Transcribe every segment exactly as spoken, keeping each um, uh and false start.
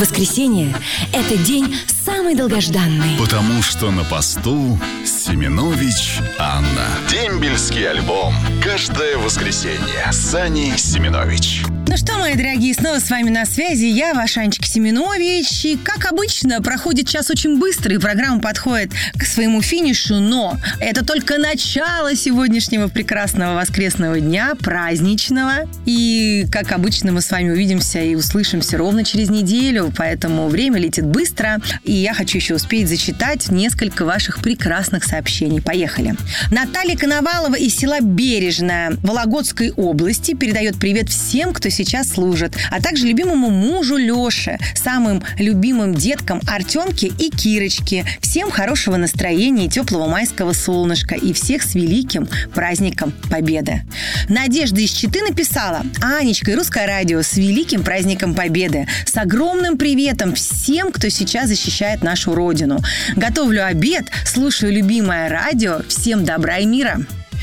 Воскресенье – это день самый долгожданный. Потому что на посту Семенович Анна. Дембельский альбом. Каждое воскресенье с Аней Семенович. Ну что, мои дорогие, снова с вами на связи. Я, ваш Анечка Семенович. И, как обычно, проходит час очень быстро, и программа подходит к своему финишу. Но это только начало сегодняшнего прекрасного воскресного дня, праздничного. И, как обычно, мы с вами увидимся и услышимся ровно через неделю. Поэтому время летит быстро. И я хочу еще успеть зачитать несколько ваших прекрасных сообщений. Поехали. Наталья Коновалова из села Бережное Вологодской области передает привет всем, кто сейчас служит, а также любимому мужу Леше, самым любимым деткам Артемке и Кирочке. Всем хорошего настроения и теплого майского солнышка, и всех с великим праздником Победы. Надежда из Читы написала: Анечка и Русское радио, с великим праздником Победы, с огромным приветом всем, кто сейчас защищает нашу Родину. Готовлю обед, слушаю любимое радио, всем добра и мира.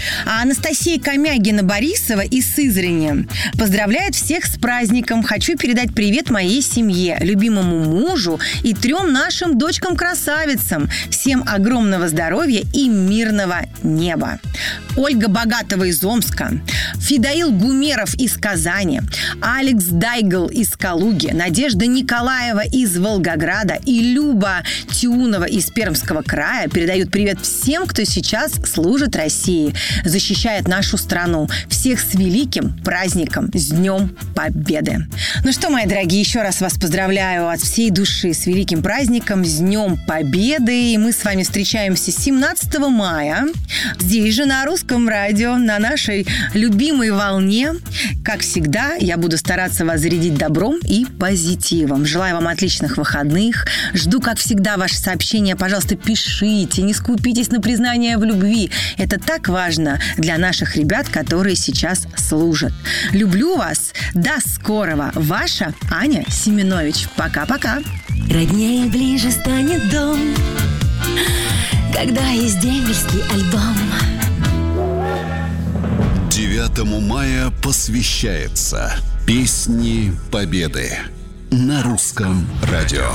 А Анастасия Комягина-Борисова из Сызрани поздравляет всех с праздником. Хочу передать привет моей семье, любимому мужу и трем нашим дочкам-красавицам. Всем огромного здоровья и мирного неба. Ольга Богатова из Омска, Фидаил Гумеров из Казани, Алекс Дайгл из Калуги, Надежда Николаева из Волгограда и Люба Тиунова из Пермского края передают привет всем, кто сейчас служит России, защищает нашу страну. Всех с великим праздником, с Днем Победы. Ну что, мои дорогие, еще раз вас поздравляю от всей души с великим праздником, с Днем Победы. И мы с вами встречаемся семнадцатого мая здесь же на Русском радио, на нашей любимой волне. Как всегда, я буду стараться вас зарядить добром и позитивом. Желаю вам отличных выходных. Жду, как всегда, ваши сообщения. Пожалуйста, пишите, не скупитесь на признание в любви. Это так важно для наших ребят, которые сейчас служат. Люблю вас. До скорого. Ваша Аня Семенович. Пока-пока. Роднее ближе станет дом, когда есть дембельский альбом. девятому мая посвящается Песни Победы на Русском радио.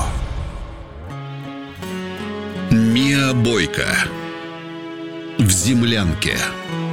Миа Бойко в землянке.